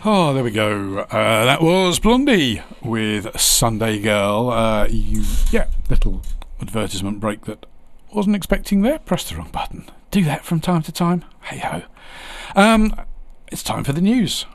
Oh, there we go. That was Blondie with Sunday Girl. Little advertisement break that wasn't expecting there. Pressed the wrong button. Do that from time to time. Hey ho. It's time for the news.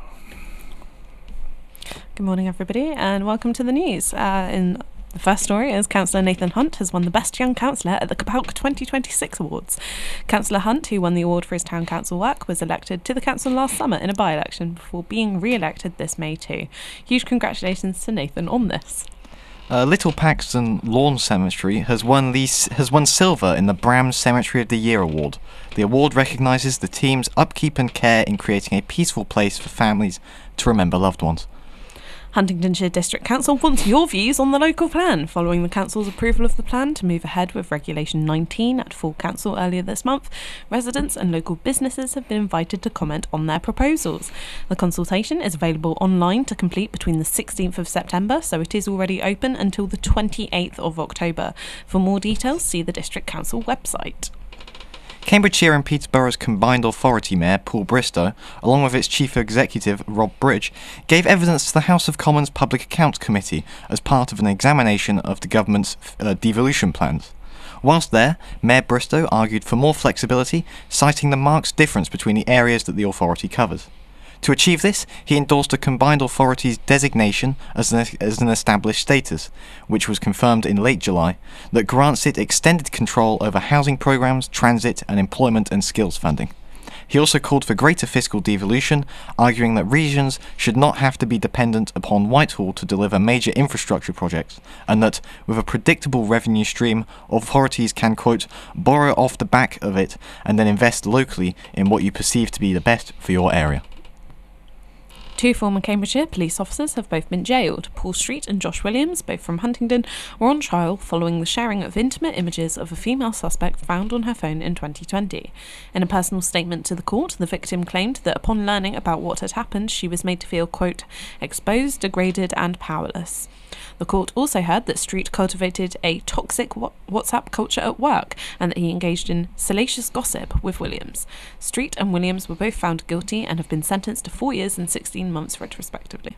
Good morning, everybody, and welcome to the news. In the first story is Councillor Nathan Hunt has won the Best Young Councillor at the CAPALC 2026 Awards. Councillor Hunt, who won the award for his town council work, was elected to the council last summer in a by-election before being re-elected this May too. Huge congratulations to Nathan on this. Little Paxton Lawn Cemetery has won silver in the Bram Cemetery of the Year award. The award recognises the team's upkeep and care in creating a peaceful place for families to remember loved ones. Huntingdonshire District Council wants your views on the local plan. Following the council's approval of the plan to move ahead with Regulation 19 at full council earlier this month, residents and local businesses have been invited to comment on their proposals. The consultation is available online to complete between the 16th of September, so it is already open until the 28th of October. For more details, see the District Council website. Cambridgeshire and Peterborough's combined authority mayor, Paul Bristow, along with its chief executive, Rob Bridge, gave evidence to the House of Commons Public Accounts Committee as part of an examination of the government's devolution plans. Whilst there, Mayor Bristow argued for more flexibility, citing the marked difference between the areas that the authority covers. To achieve this, he endorsed a combined authority's designation as an established status, which was confirmed in late July, that grants it extended control over housing programmes, transit and employment and skills funding. He also called for greater fiscal devolution, arguing that regions should not have to be dependent upon Whitehall to deliver major infrastructure projects, and that, with a predictable revenue stream, authorities can, quote, borrow off the back of it and then invest locally in what you perceive to be the best for your area. Two former Cambridgeshire police officers have both been jailed. Paul Street and Josh Williams, both from Huntingdon, were on trial following the sharing of intimate images of a female suspect found on her phone in 2020. In a personal statement to the court, the victim claimed that upon learning about what had happened, she was made to feel, quote, exposed, degraded and powerless. The court also heard that Street cultivated a toxic WhatsApp culture at work and that he engaged in salacious gossip with Williams. Street and Williams were both found guilty and have been sentenced to 4 years and 16 months retrospectively.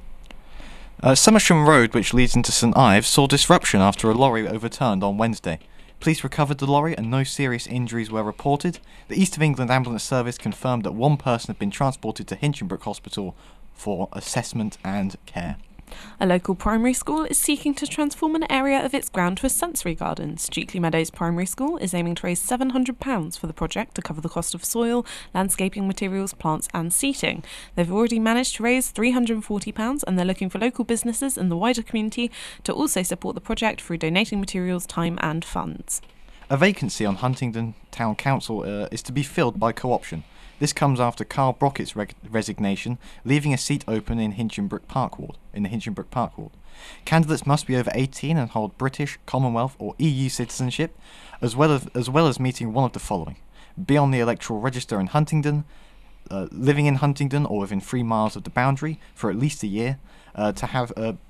Somersham Road, which leads into St Ives, saw disruption after a lorry overturned on Wednesday. Police recovered the lorry and no serious injuries were reported. The East of England Ambulance Service confirmed that one person had been transported to Hinchinbrook Hospital for assessment and care. A local primary school is seeking to transform an area of its ground to a sensory garden. Streatley Meadows Primary School is aiming to raise £700 for the project to cover the cost of soil, landscaping materials, plants and seating. They've already managed to raise £340 and they're looking for local businesses and the wider community to also support the project through donating materials, time and funds. A vacancy on Huntingdon Town Council is to be filled by co-option. This comes after Carl Brockett's resignation, leaving a seat open in the Hinchinbrook Park Ward. Candidates must be over 18 and hold British, Commonwealth or EU citizenship, as well as meeting one of the following: be on the electoral register in Huntingdon, living in Huntingdon or within 3 miles of the boundary for at least a year, to have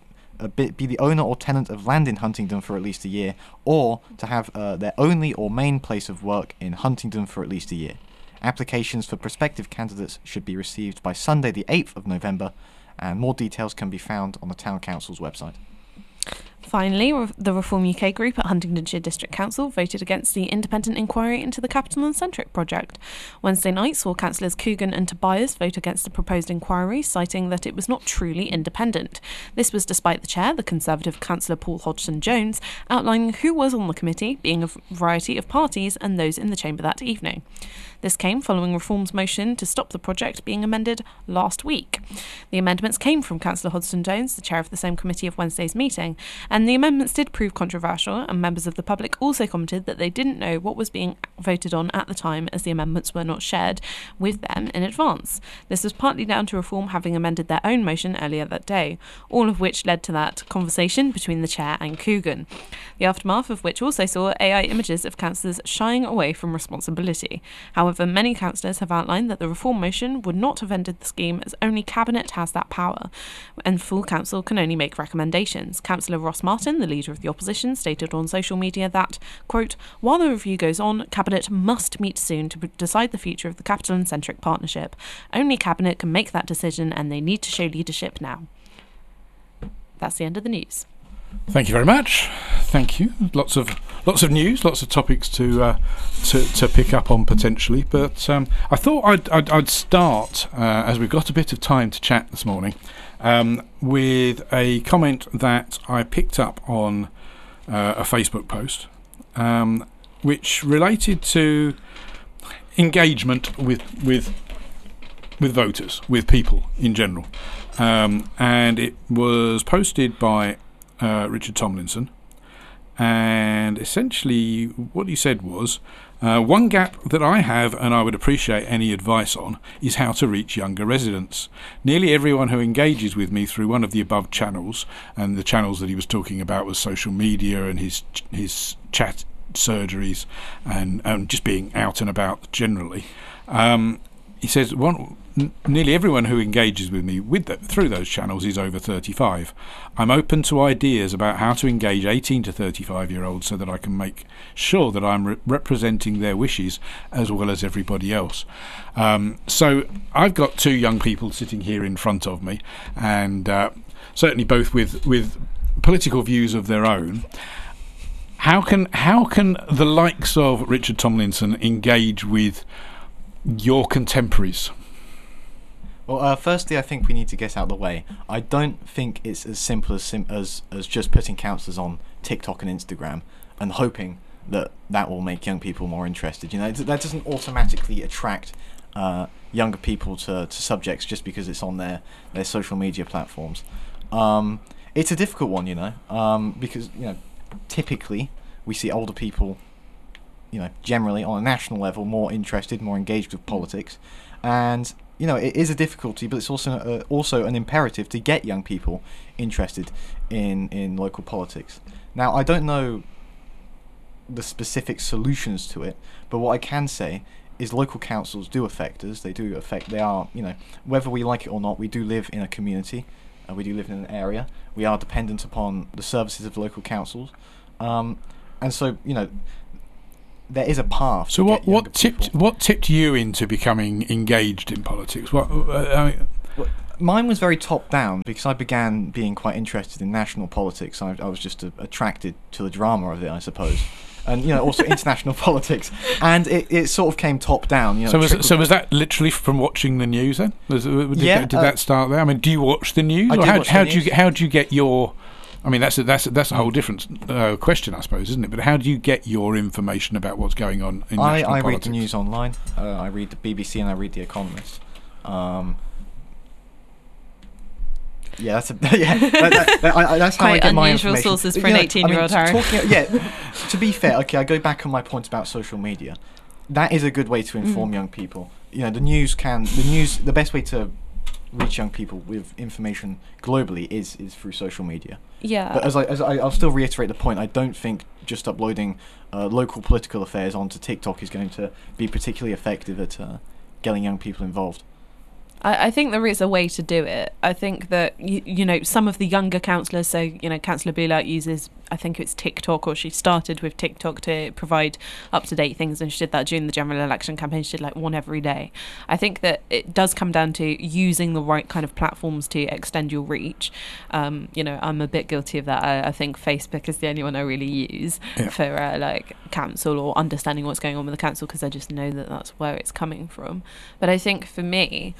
be the owner or tenant of land in Huntingdon for at least a year, or to have their only or main place of work in Huntingdon for at least a year. Applications for prospective candidates should be received by Sunday the 8th of November, and more details can be found on the Town Council's website. Finally, the Reform UK group at Huntingdonshire District Council voted against the independent inquiry into the Capital and Centric project. Wednesday night saw Councillors Coogan and Tobias vote against the proposed inquiry, citing that it was not truly independent. This was despite the chair, the Conservative Councillor Paul Hodgson-Jones, outlining who was on the committee, being a variety of parties and those in the chamber that evening. This came following Reform's motion to stop the project being amended last week. The amendments came from Councillor Hodgson-Jones, the chair of the same committee of Wednesday's meeting, and the amendments did prove controversial, and members of the public also commented that they didn't know what was being voted on at the time, as the amendments were not shared with them in advance. This was partly down to Reform having amended their own motion earlier that day, all of which led to that conversation between the chair and Coogan, the aftermath of which also saw AI images of councillors shying away from responsibility. However, many councillors have outlined that the Reform motion would not have ended the scheme, as only Cabinet has that power, and full council can only make recommendations. Councillor Ross Martin Martin, the leader of the opposition, stated on social media that, quote, while the review goes on, Cabinet must meet soon to decide the future of the Capital and Centric partnership. Only Cabinet can make that decision, and they need to show leadership now. That's the end of the news. Thank you very much. Thank you. Lots of news, lots of topics to pick up on potentially. But I thought I'd start as we've got a bit of time to chat this morning with a comment that I picked up on a Facebook post, which related to engagement with voters, with people in general, and it was posted by Richard Tomlinson, and essentially what he said was, one gap that I have and I would appreciate any advice on is how to reach younger residents. Nearly everyone who engages with me through one of the above channels, and the channels that he was talking about was social media and his chat surgeries and just being out and about generally, he says nearly everyone who engages with me through those channels is over 35. I'm open to ideas about how to engage 18 to 35-year-olds so that I can make sure that I'm representing their wishes as well as everybody else. So I've got two young people sitting here in front of me, and certainly both with political views of their own. How can the likes of Richard Tomlinson engage with your contemporaries? Well, firstly, I think we need to get out of the way. I don't think it's as simple as just putting councillors on TikTok and Instagram and hoping that will make young people more interested. You know, that doesn't automatically attract younger people to subjects just because it's on their social media platforms. It's a difficult one, you know, because, you know, typically we see older people, you know, generally on a national level more interested, more engaged with politics, and you know, it is a difficulty, but it's also an imperative to get young people interested in local politics. Now, I don't know the specific solutions to it, but what I can say is local councils do affect us. They are, you know, whether we like it or not, we do live in a community, we do live in an area. We are dependent upon the services of local councils, and so, you know, there is a path. So what tipped you into becoming engaged in politics? Mine was very top down because I began being quite interested in national politics. I was just attracted to the drama of it, I suppose, and you know, also international politics. And it sort of came top down. You know, so was that literally from watching the news then? Did that start there? I mean, do you watch the news? How do you get your? I mean, that's a whole different question, I suppose, isn't it? But how do you get your information about what's going on in national politics? I read the news online. I read the BBC and I read The Economist. Yeah, that's how I get my information. Quite unusual sources for an 18-year-old, Harry. To be fair, okay, I go back on my point about social media. That is a good way to inform young people. You know, the best way to reach young people with information globally is through social media. Yeah. But I'll still reiterate the point. I don't think just uploading local political affairs onto TikTok is going to be particularly effective at getting young people involved. I think there is a way to do it. I think that, you know, some of the younger councillors, so, you know, Councillor Boulart uses, I think it's TikTok, or she started with TikTok to provide up-to-date things, and she did that during the general election campaign. She did like one every day. I think that it does come down to using the right kind of platforms to extend your reach. You know, I'm a bit guilty of that. I think Facebook is the only one I really use for like council or understanding what's going on with the council, because I just know that that's where it's coming from. But I think for me,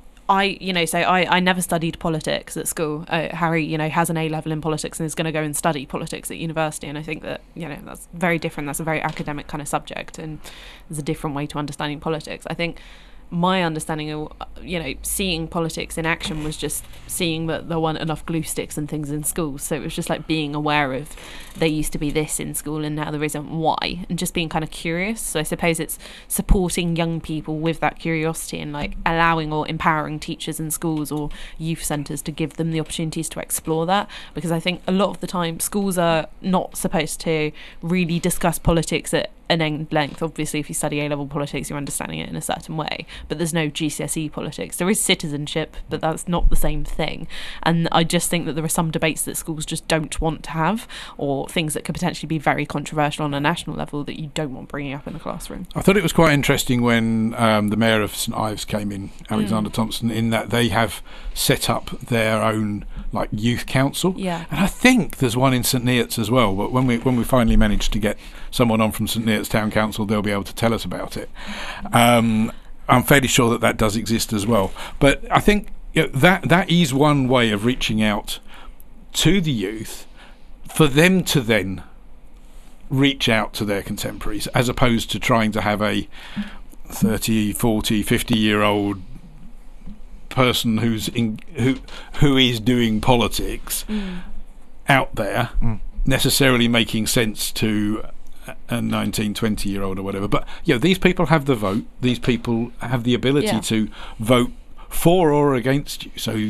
I never studied politics at school. Harry, you know, has an A-level in politics and is going to go and study politics at university. And I think that, you know, that's very different. That's a very academic kind of subject, and there's a different way to understanding politics. I think my understanding of, you know, seeing politics in action was just seeing that there weren't enough glue sticks and things in schools. So it was just like being aware of there used to be this in school and now there isn't, why, and just being kind of curious. So I suppose it's supporting young people with that curiosity and like allowing or empowering teachers in schools or youth centres to give them the opportunities to explore that, because I think a lot of the time schools are not supposed to really discuss politics at an end length. Obviously, if you study A-level politics, you're understanding it in a certain way, but there's no GCSE politics politics. There is citizenship, but that's not the same thing. And I just think that there are some debates that schools just don't want to have, or things that could potentially be very controversial on a national level that you don't want bringing up in the classroom. I thought it was quite interesting when the mayor of St Ives came in, Alexander Thompson, in that they have set up their own youth council. Yeah. And I think there's one in St Neots as well, but when we finally manage to get someone on from St Neots Town Council, they'll be able to tell us about it. I'm fairly sure that does exist as well. But I think that is one way of reaching out to the youth, for them to then reach out to their contemporaries, as opposed to trying to have a 30, 40, 50-year-old person who is doing politics out there necessarily making sense to a 19, 20-year-old or whatever. But these people have the vote. These people have the ability to vote for or against you. So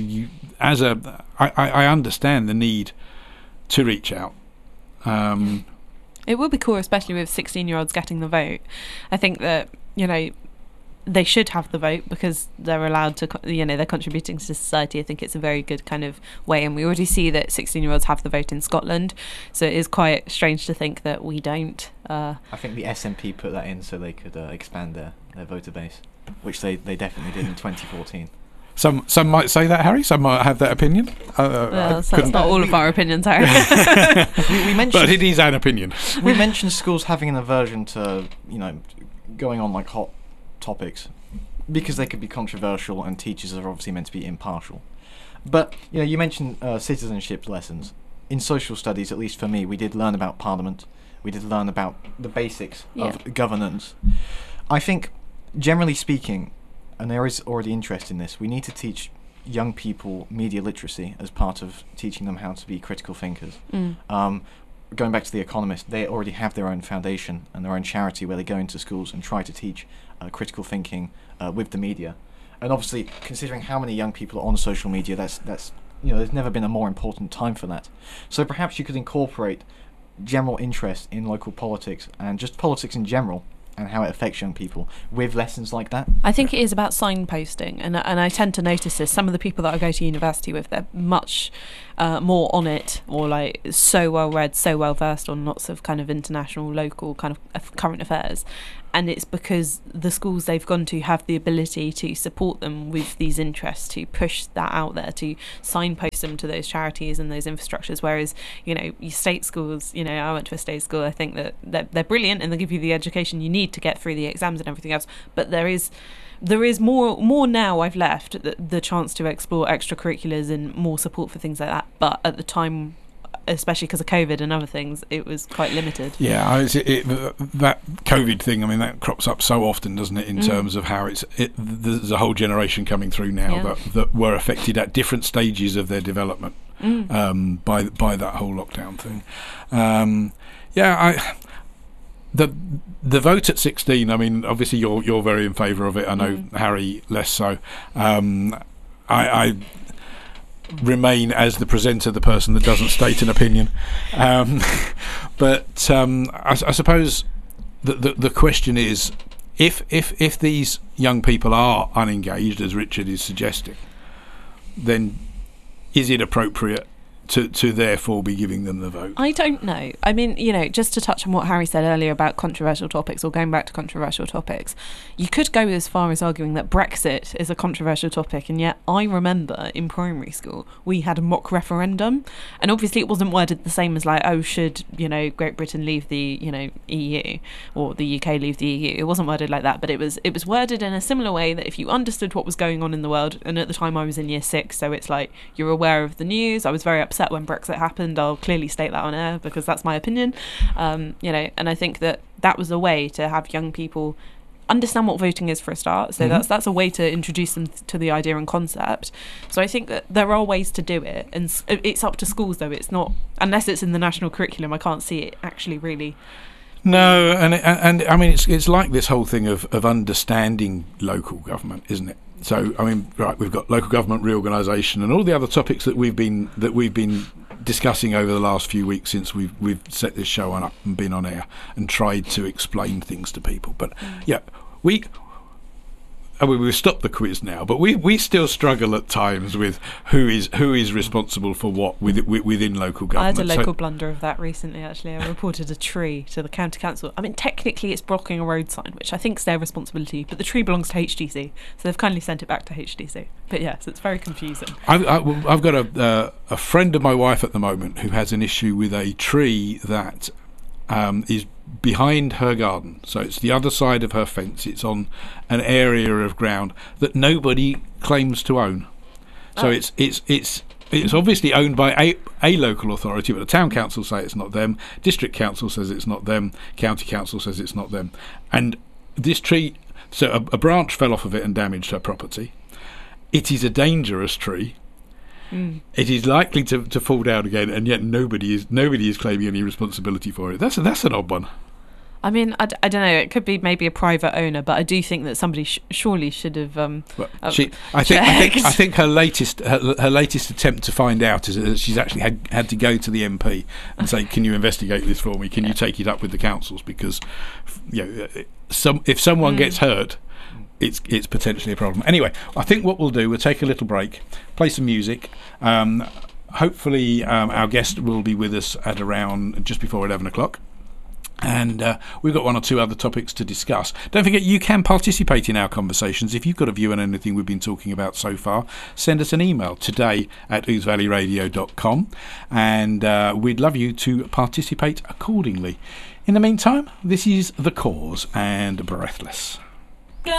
I understand the need to reach out. It will be cool, especially with 16-year-olds getting the vote. I think that they should have the vote because they're allowed to, they're contributing to society. I think it's a very good kind of way, and we already see that 16-year-olds have the vote in Scotland, so it is quite strange to think that we don't. I think the SNP put that in so they could expand their voter base, which they definitely did in 2014. Some might say that, Harry. Some might have that opinion. That's not all of our opinions, Harry. we mentioned, but it is an opinion. We mentioned schools having an aversion to, going on hot topics because they could be controversial, and teachers are obviously meant to be impartial. But you mentioned citizenship lessons in social studies. At least for me, we did learn about Parliament. We did learn about the basics of governance. I think, generally speaking, and there is already interest in this, we need to teach young people media literacy as part of teaching them how to be critical thinkers. Going back to The Economist, they already have their own foundation and their own charity where they go into schools and try to teach critical thinking with the media. And obviously, considering how many young people are on social media, that's there's never been a more important time for that. So perhaps you could incorporate general interest in local politics and just politics in general, and how it affects young people with lessons like that. I think it is about signposting, and I tend to notice this. Some of the people that I go to university with, they're much more on it, or so well read, so well versed on lots of kind of international, local kind of current affairs. And it's because the schools they've gone to have the ability to support them with these interests, to push that out there, to signpost them to those charities and those infrastructures. Whereas, your state schools, I went to a state school, I think that they're brilliant and they give you the education you need to get through the exams and everything else. But there is more now I've left, the chance to explore extracurriculars and more support for things like that. But at the time, especially because of COVID and other things, it was quite limited. Yeah, that COVID thing, that crops up so often, doesn't it, in terms of how there's a whole generation coming through now that were affected at different stages of their development by that whole lockdown thing. The vote at 16, obviously you're very in favour of it. I know Harry less so. I remain as the presenter, the person that doesn't state an opinion. But I suppose the question is, if these young people are unengaged, as Richard is suggesting, then is it appropriate to therefore be giving them the vote? I don't know. Just to touch on what Harry said earlier about controversial topics, or going back to controversial topics, you could go as far as arguing that Brexit is a controversial topic, and yet I remember in primary school we had a mock referendum, and obviously it wasn't worded the same as should Great Britain leave the EU, or the UK leave the EU. It wasn't worded like that, but it was worded in a similar way that if you understood what was going on in the world, and at the time I was in year 6, so it's you're aware of the news. I was very upset when Brexit happened. I'll clearly state that on air because that's my opinion. And I think that was a way to have young people understand what voting is for a start. So that's a way to introduce them to the idea and concept. So I think that there are ways to do it, and it's up to schools though. It's not, unless it's in the national curriculum, I can't see it actually really. No, and it's like this whole thing of understanding local government, isn't it? So we've got local government reorganisation and all the other topics that we've been discussing over the last few weeks since we've set this show up and been on air and tried to explain things to people. But I mean, we've stopped the quiz now, but we still struggle at times with who is responsible for what within local government. I had a local blunder of that recently, actually. I reported a tree to the county council. I mean, technically it's blocking a road sign, which I think is their responsibility, but the tree belongs to HDC, so they've kindly sent it back to HDC. But yes, it's very confusing. I've got a friend of my wife at the moment who has an issue with a tree that is behind her garden, so it's the other side of her fence. It's on an area of ground that nobody claims to own. So it's obviously owned by a local authority, but the town council say it's not them, district council says it's not them, county council says it's not them. And this tree, so a branch fell off of it and damaged her property. It is a dangerous tree. It is likely to fall down again, and yet nobody is claiming any responsibility for it. That's an odd one. I mean, I don't know. It could be maybe a private owner, but I do think that somebody surely should have. I think her latest attempt to find out is that she's actually had to go to the MP and say, "Can you investigate this for me? Can you take it up with the councils? Because if someone gets hurt, it's potentially a problem." Anyway, I think what we'll do, we'll take a little break, play some music. Hopefully, our guest will be with us at around just before 11 o'clock. And we've got one or two other topics to discuss. Don't forget, you can participate in our conversations. If you've got a view on anything we've been talking about so far, send us an email today@ousevalleyradio.com, and we'd love you to participate accordingly. In the meantime, this is The Cause and Breathless.